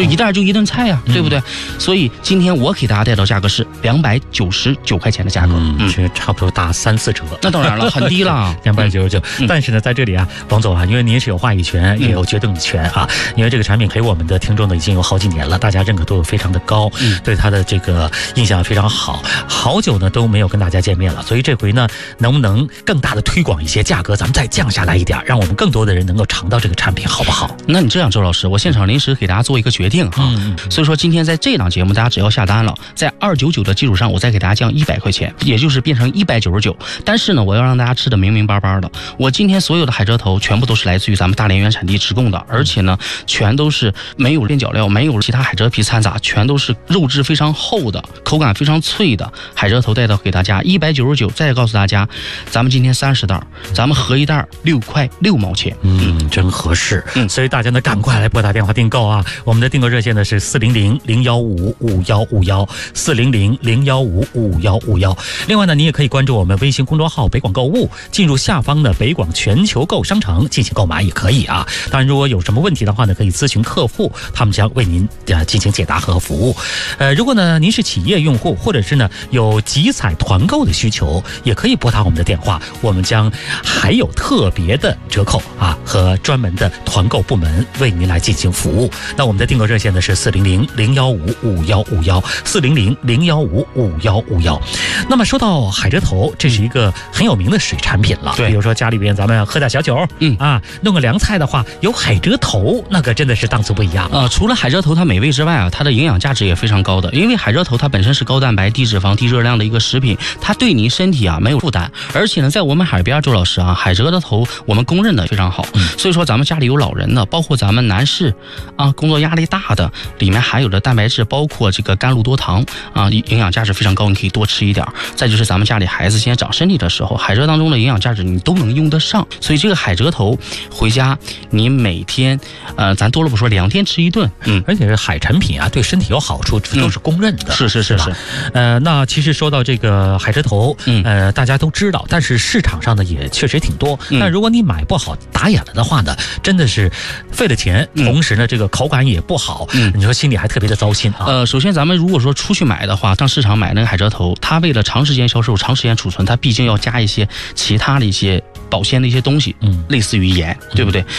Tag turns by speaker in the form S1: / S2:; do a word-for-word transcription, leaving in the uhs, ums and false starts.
S1: 就一袋就一顿菜呀、啊嗯，对不对？所以今天我给大家带到价格是两百九十九块钱的价格，
S2: 嗯，这差不多打三四折。
S1: 那当然了，很低了，
S2: 两百九十九。但是呢，在这里啊，王总啊，因为您是有话语权，也有决定权啊，因为这个产品给我们的听众呢已经有好几年了，大家认可度非常的高，嗯，对它的这个印象非常好。好久呢都没有跟大家见面了，所以这回呢，能不能更大的推广一些价格，咱们再降下来一点，让我们更多的人能够尝到这个产品，好不好？
S1: 那你这样，周老师，我现场临时给大家做一个决定啊，嗯、所以说今天在这档节目，大家只要下单了，在二九九的基础上，我再给大家降一百块钱，也就是变成一百九十九。但是呢，我要让大家吃的明明白白的。我今天所有的海蜇头全部都是来自于咱们大连原产地直供的，而且呢，全都是没有边角料，没有其他海蜇皮掺杂，全都是肉质非常厚的，口感非常脆的海蜇头带到给大家一百九十九。再告诉大家，咱们今天三十袋，咱们合一袋六块六毛钱，
S2: 嗯，真合适。嗯，所以大家呢赶快来拨打电话订购啊！我们的订购热线呢是四零零零幺五五幺五幺四零零零幺五五幺五幺。另外呢，你也可以关注我们微信公众号北广购物，进入下方的北广全球购商城进行购买也可以啊。当然，如果有什么问题的话呢，可以咨询客户，他们将为您呃进行解答和服务。呃，如果呢您是企业用户，或者是呢有集采团购的需求，也可以拨打我们的电话，我们将还有特别的折扣啊和专门的团购部门为您来进行服务。那我们的订购热线呢是四零零零幺五五幺五幺四零零零幺五五幺五幺。那么说到海蜇头，这是一个很有名的水产品了。对，比如说家里边咱们喝点小酒，嗯啊，弄个凉菜的话，有海蜇头，那个真的是档次不一样
S1: 啊、呃。除了海蜇头它美味之外啊，它的营养价值也非常高的。因为海蜇头它本身是高蛋白、低脂肪、低热量的一个食品，它对你身体啊没有负担。而且呢，在我们海边，周老师啊，海蜇的头我们公认的非常好。嗯、所以说咱们家里有老人的，包括咱们男士啊，工作压力大的，里面含有的蛋白质，包括这个甘露多糖啊，营养价值非常高，你可以多吃一点。再就是咱们家里孩子现在长身体的时候，海蜇当中的营养价值你都能用得上。所以这个海蜇头回家，你每天呃，咱多了不说，两天吃一顿。
S2: 嗯，而且海产品啊，对身体有好处，这都是公认的。
S1: 嗯、是是是是。
S2: 呃，那其实说到这个海蜇头，嗯，呃，大家都知道，但是市场上呢也确实挺多。嗯、但如果你买不好、打眼了的话呢，真的是费了钱，同时呢，这个口感也不好，嗯，你说心里还特别的糟心啊。
S1: 呃，首先咱们如果说出去买的话，上市场买那个海蜇头，它为了长时间销售、长时间储存，它毕竟要加一些其他的一些保鲜的一些东西，嗯，类似于盐，对不对？